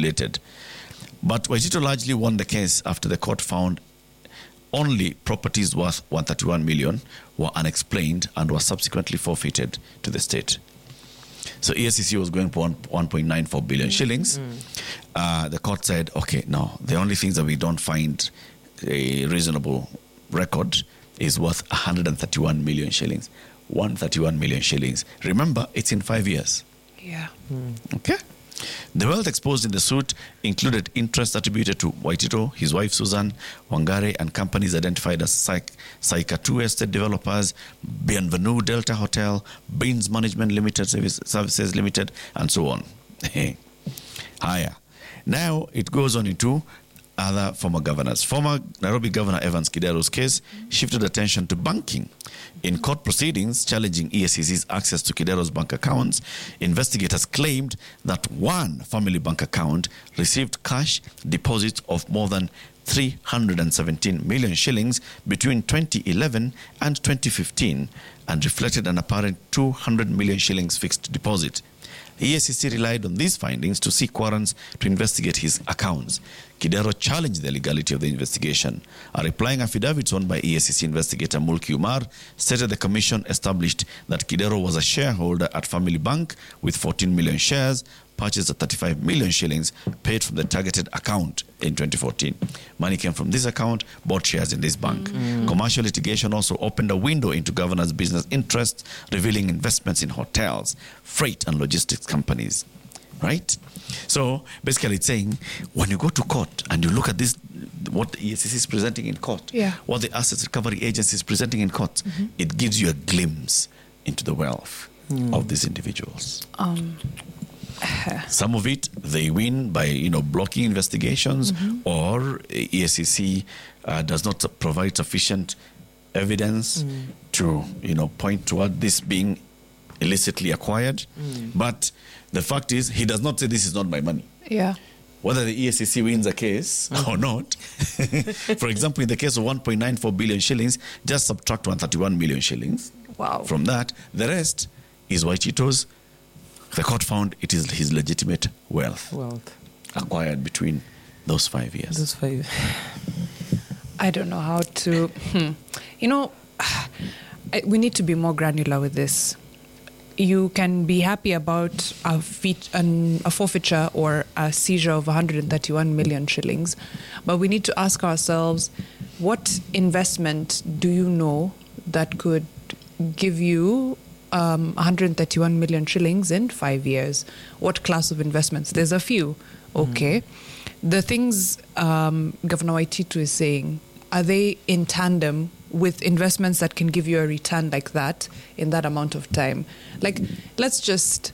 speculated. But Waitito largely won the case after the court found only properties worth 131 million were unexplained and were subsequently forfeited to the state. So ESCC was going for 1.94 billion shillings. The court said, okay, no, the only things that we don't find a reasonable record is worth 131 million shillings. 131 million shillings. Remember, it's in 5 years. Yeah. Okay. The wealth exposed in the suit included interest attributed to Waitito, his wife Susan, Wangare, and companies identified as Saika 2 Estate Developers, Bienvenue Delta Hotel, Beans Management Limited Services Limited, and so on. Higher. Now it goes on into other former governors. Former Nairobi Governor Evans Kidero's case shifted attention to banking. In court proceedings challenging EACC's access to Kidero's bank accounts, investigators claimed that one family bank account received cash deposits of more than 317 million shillings between 2011 and 2015 and reflected an apparent 200 million shillings fixed deposit. EACC relied on these findings to seek warrants to investigate his accounts. Kidero challenged the legality of the investigation. A replying affidavit owned by EACC investigator Mulki Umar stated the commission established that Kidero was a shareholder at Family Bank with 14 million shares, purchased at 35 million shillings, paid from the targeted account in 2014. Money came from this account, bought shares in this bank. Commercial litigation also opened a window into governor's business interests, revealing investments in hotels, freight and logistics companies. Right? So basically it's saying when you go to court and you look at this, what the EACC is presenting in court, what the Assets Recovery Agency is presenting in court, it gives you a glimpse into the wealth of these individuals. Some of it they win by blocking investigations, or EACC does not provide sufficient evidence to point toward this being illicitly acquired. But the fact is, he does not say this is not my money. Yeah. Whether the EACC wins a case or not. For example, in the case of 1.94 billion shillings, just subtract 131 million shillings. Wow. From that, the rest is Waitito's. The court found it is his legitimate wealth acquired between those 5 years. I don't know how to... we need to be more granular with this. You can be happy about a forfeiture or a seizure of 131 million shillings, but we need to ask ourselves, what investment do you know that could give you 131 million shillings in 5 years? What class of investments? There's a few. Okay. The things Governor Waitito is saying, are they in tandem with investments that can give you a return like that in that amount of time? Like, let's get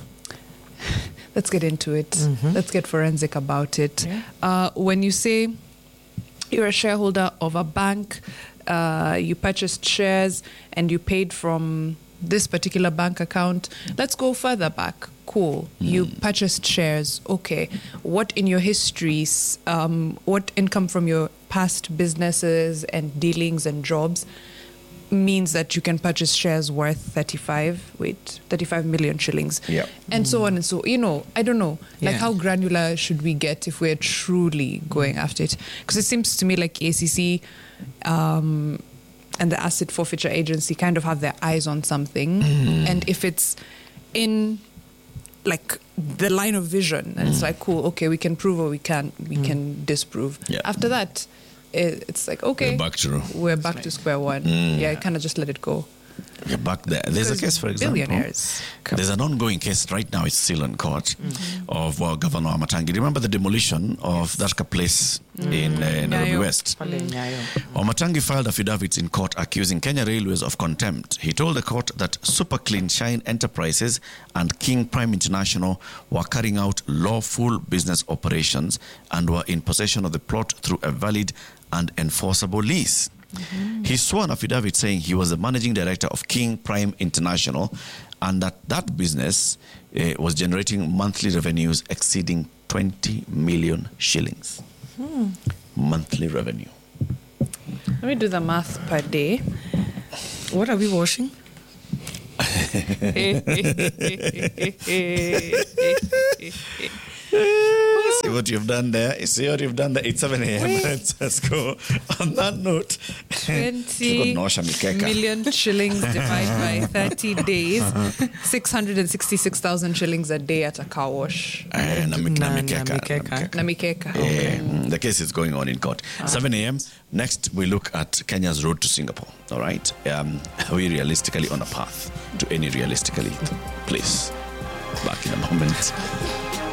into it. Let's get forensic about it. When you say you're a shareholder of a bank, you purchased shares and you paid from this particular bank account, let's go further back. Cool. You purchased shares. Okay. What in your histories, what income from your past businesses and dealings and jobs means that you can purchase shares worth 35 million shillings? Yeah. And so on and so, I don't know. Like, how granular should we get if we're truly going after it? Because it seems to me like ACC and the Asset Forfeiture Agency kind of have their eyes on something. And if it's in like the line of vision, and it's like, cool, okay, we can prove or we can disprove. After that, it's like, okay, we're back to square one. Kind of just let it go. You're back there. There's a case, for example. Billionaires. There's an ongoing case right now. It's still in court of Governor Wamatangi. Remember the demolition of that place in Nairobi West? Wamatangi filed affidavits in court accusing Kenya Railways of contempt. He told the court that Super Clean Shine Enterprises and King Prime International were carrying out lawful business operations and were in possession of the plot through a valid and enforceable lease. He swore an affidavit saying he was the managing director of King Prime International and that business was generating monthly revenues exceeding 20 million shillings. Monthly revenue. Let me do the math per day. What are we washing? what you've done there. You see what you've done there. It's 7 a.m. Let's go. On that note, 20 million shillings divided by 30 days. 666,000 shillings a day at a car wash. Namikeka. The case is going on in court. 7 a.m. Next, we look at Kenya's road to Singapore. All right. Are we realistically on a path to any realistically place? Back in a moment.